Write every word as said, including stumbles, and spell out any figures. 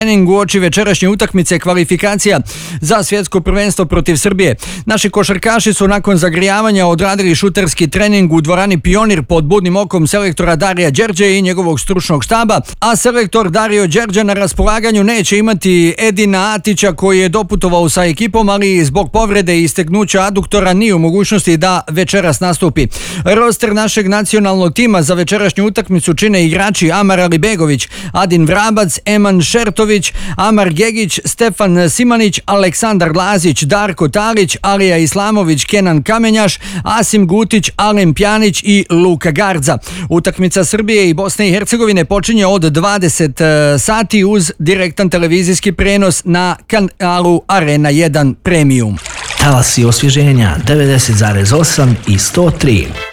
trening uoči večerašnje utakmice kvalifikacija za svjetsko prvenstvo protiv Srbije. Naši košarkaši su nakon zagrijavanja odradili šuterski trening u dvorani Pionir pod budnim okom selektora Darija Đerđe i njegovog stručnog štaba, a selektor Dario Đerđe na raspolaganju neće imati Edina Atića koji je doputovao sa ekipom, ali zbog povrede i isteknuća aduktora nije u mogućnosti da večeras nastupi. Roster našeg nacionalnog tima za večerašnju utakmicu čine igrači Amar Alibegović, Adin Vrabac, Eman Šertović, Amar Gegić, Stefan Simanić, Aleksandar Lazić, Darko Talić, Alija Islamović, Kenan Kamenjaš, Asim Gutić, Alen Pjanić i Luka Gardza. Utakmica Srbije i Bosne i Hercegovine počinje od dvadeset sati uz direktan televizijski prenos na kanalu Arena jedan Premium. Talasi osvježenja devedeset zarez osam i sto tri.